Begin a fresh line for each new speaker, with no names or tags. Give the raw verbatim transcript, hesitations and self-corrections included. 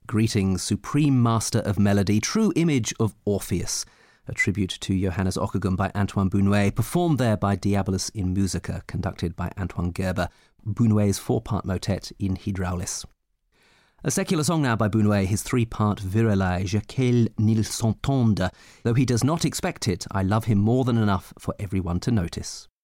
Greetings, Supreme Master of Melody, true image of Orpheus, a tribute to Johannes Ockeghem by Antoine Bounuet, performed there by Diabolus in Musica, conducted by Antoine Gerber, Bounuet's four-part motet in Hydraulis. A secular song now by Bounuet, his three-part Virelai, Qu'elle n'il s'entende. Though he does not expect it, I love him more than enough for everyone to notice.